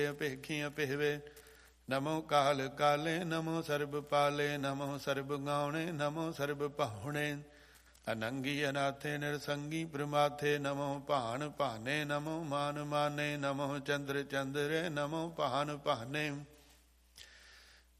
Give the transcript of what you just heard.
ਅਭੇਖੀ ਅਭੇਵੇ। ਨਮੋ ਕਾਲ ਕਾਲੇ ਨਮੋ ਸਰਬ ਪਾਲੇ। ਨਮੋ ਸਰਬ ਗਾਉਣੇ ਨਮੋ ਸਰਬ ਭਾਉਣੇ। ਅਨੰਗੀ ਅਨਾਥੇ ਨਿਰਸੰਗੀ ਪ੍ਰਮਾਥੇ। ਨਮੋ ਭਾਨ ਭਾਨੇ ਨਮੋ ਮਾਨ ਮਾਨੇ। ਨਮੋ ਚੰਦਰ ਚੰਦਰੇ ਨਮੋ ਭਾਨ ਭਾਨੇ।